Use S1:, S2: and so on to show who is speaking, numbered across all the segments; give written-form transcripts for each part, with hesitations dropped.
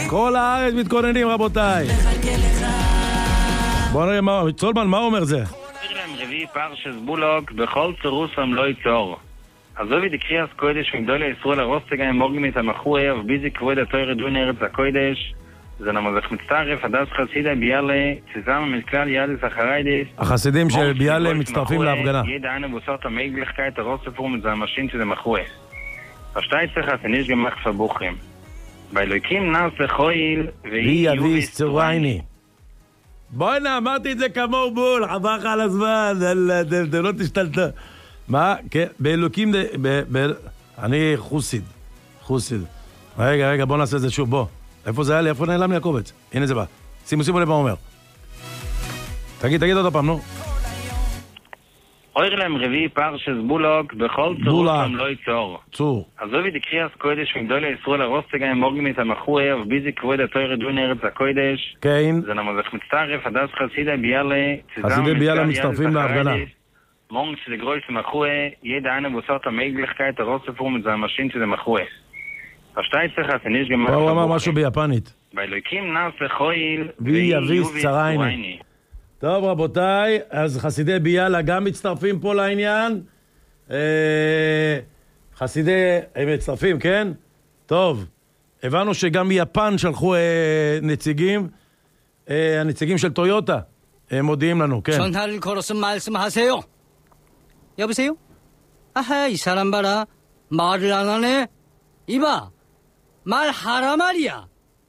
S1: כל הארץ מתכוננים, רבותיי. בוא נראה מה, צולמן, מה אומר זה?
S2: רביעי פרשס בולוק, בכל צירוסם לא ייצור. עזובי דקריאס קודש ומגדולי ישראל הרוסטגה עם מורגים את המחויה וביזי כבוד התויר דון ארץ הקודש. זה נמוזך מצטרף, הדס חסידה ביאלה, ציזם מכלל יאלס אחריידיס.
S1: החסידים של ביאלה מצטרפים להפגנה.
S2: ידע אנו בוסרת המגלחקה את הרוספורם, זה המשין שזה מחויה. השתי צריכה, תניש גם מחפה בוחרים. באלוקים נס לחויל
S1: והיא יביס צורייני. בואי נה, אמרתי את זה כמור בול, חבר לך על הזמן, אתם לא תשתלטו. מה? כן, באלוקים, אני חוסיד. רגע, בוא נעשה את זה שוב, בוא. איפה זה היה לי? איפה נעלם לי הקובץ? הנה זה בא. שימו לב מה אומר. תגיד עוד הפעם, נו.
S2: אויר להם רביעי פרשס בולוק, בכל צירוסם לא ייצור.
S1: צור.
S2: עזובי דקריאס קודש ומגדולי ישראל הרוסטגה עם מורגים את המחויה וביזי כבוד התויר דון ארץ הקודש.
S1: כן.
S2: זה נמוזך מצטרף, הדס חסידה ביאלה,
S1: חסידי ביאלה מצטרפים להפגנה.
S2: מורג שזה גרויס מחויה, ידע אנו בוסרת המגלחקה את הרוספורם, זה המשין שזה מחויה. השתי צריכה, תניש גם
S1: הוא אמר משהו ביפנית.
S2: באלוקים נס לחויל
S1: והיא יביס צורייני. טוב רבותיי, אז חסידי ביאלה גם מצטרפים פה לעניין. הם מצטרפים, כן? טוב, הבנו שגם ביפן שלחו נציגים, הנציגים של טויוטה, הם מודיעים לנו, כן.
S3: 전화를 걸어서 말씀하세요. 여보세요? 아하, 이 사람 봐라. 말을 안 하네. 이봐, 말하라 말이야.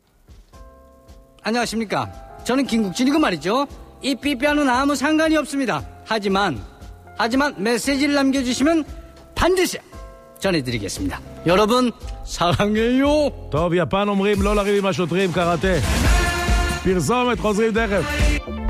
S3: 안녕하십니까? 저는 김국진이고 말이죠. 이 삐삐하는 아무 상관이 없습니다. 하지만 메시지를 남겨주시면 반드시 전해드리겠습니다. 여러분 사랑해요.
S1: טוב, יפן אומרים לא לריב עם השוטרים, קראטה. פרסומת, חוזרים תכף.